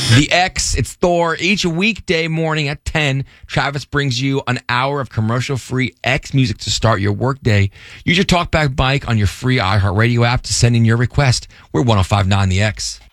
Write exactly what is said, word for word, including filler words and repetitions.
The X, it's Thor. Each weekday morning at ten, Travis brings you an hour of commercial-free X music to start your workday. Use your TalkBack mic on your free iHeartRadio app to send in your request. We're one oh five point nine The X.